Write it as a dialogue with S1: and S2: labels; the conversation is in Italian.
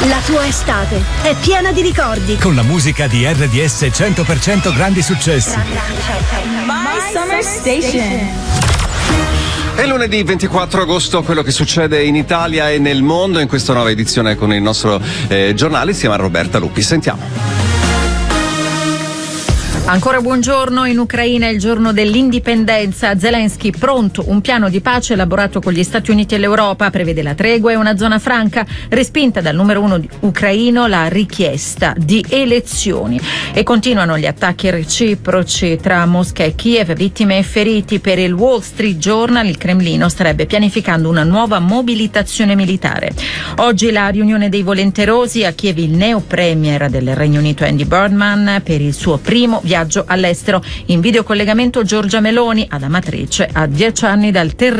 S1: La tua estate è piena di ricordi.
S2: Con la musica di RDS 100% grandi successi.
S3: My Summer Station.
S4: È lunedì 24 agosto, quello che succede in Italia e nel mondo in questa nuova edizione con il nostro giornale. Si chiama Roberta Lupi. Sentiamo.
S5: Ancora buongiorno. In Ucraina è il giorno dell'indipendenza. Zelensky pronto. Un piano di pace elaborato con gli Stati Uniti e l'Europa prevede la tregua e una zona franca. Respinta dal numero uno ucraino la richiesta di elezioni. E continuano gli attacchi reciproci tra Mosca e Kiev, vittime e feriti. Per il Wall Street Journal il Cremlino starebbe pianificando una nuova mobilitazione militare. Oggi la riunione dei volenterosi. A Kiev il neo premier del Regno Unito Andy Burnham per il suo primo viaggio all'estero. In videocollegamento Giorgia Meloni, ad Amatrice, a 10 anni dal terremoto